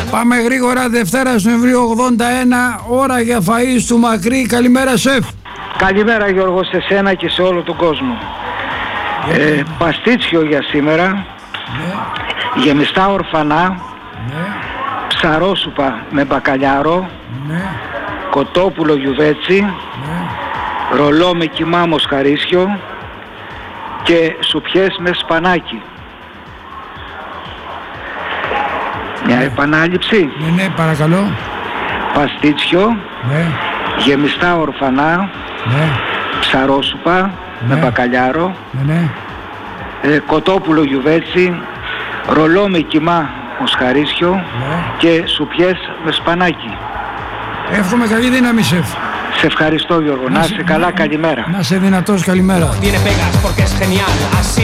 Πάμε γρήγορα. Δευτέρα Νοεμβρίου 81, ώρα για φαΐ του Μακρύ. Καλημέρα σεφ. Καλημέρα Γιώργο, σε σένα και σε όλο τον κόσμο. Παστίτσιο για σήμερα, Ναι, γεμιστά ορφανά, ναι, ψαρόσουπα με μπακαλιάρο, ναι, κοτόπουλο γιουβέτσι, ναι. ρολό με κιμά μοσχαρίσιο και σουπιές με σπανάκι. Μια επανάληψη. Ναι, παρακαλώ. Παστίτσιο, Ναι, γεμιστά ορφανά, ναι, ψαρόσουπα με Ναι. μπακαλιάρο, ναι. κοτόπουλο γιουβέτσι, ρολό με κιμά μοσχαρίσιο Ναι. και σουπιές με σπανάκι. Εύχομαι καλή δύναμη σεφ. Σε ευχαριστώ Γιώργο, να είσαι καλά, καλημέρα. Να είσαι δυνατός, καλημέρα. Tiene pegas porque es genial. Así